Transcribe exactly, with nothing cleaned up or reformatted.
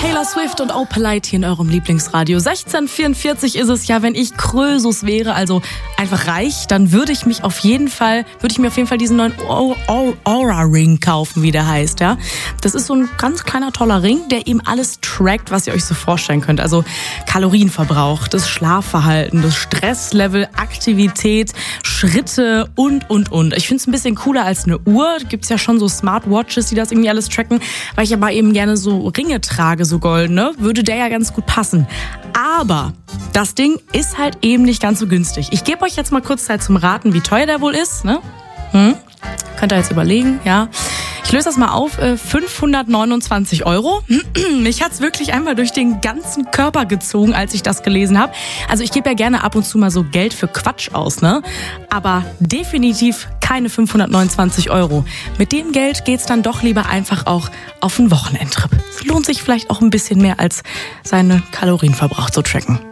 Taylor Swift und Oh Polite hier in eurem Lieblingsradio. sechzehn Uhr vierundvierzig ist es ja, wenn ich Krösus wäre, also einfach reich, dann würde ich mich auf jeden Fall, würde ich mir auf jeden Fall diesen neuen Aura-Ring kaufen, wie der heißt, ja. Das ist so ein ganz kleiner, toller Ring, der eben alles trackt, was ihr euch so vorstellen könnt. Also Kalorienverbrauch, das Schlafverhalten, das Stresslevel, Aktivität, Schritte und, und, und. Ich finde es ein bisschen cooler als eine Uhr. Da gibt's ja schon so Smartwatches, die das irgendwie alles tracken, weil ich aber eben gerne so Ringe trage, so goldene, würde der ja ganz gut passen. Aber das Ding ist halt eben nicht ganz so günstig. Ich gebe euch jetzt mal kurz Zeit zum Raten, wie teuer der wohl ist. Ne? Hm? Könnt ihr jetzt überlegen, ja. Ich löse das mal auf, äh, fünfhundertneunundzwanzig Euro. Mich hat's wirklich einmal durch den ganzen Körper gezogen, als ich das gelesen habe. Also ich gebe ja gerne ab und zu mal so Geld für Quatsch aus, ne? Aber definitiv keine fünfhundertneunundzwanzig Euro. Mit dem Geld geht's dann doch lieber einfach auch auf einen Wochenendtrip. Es lohnt sich vielleicht auch ein bisschen mehr, als seinen Kalorienverbrauch zu tracken.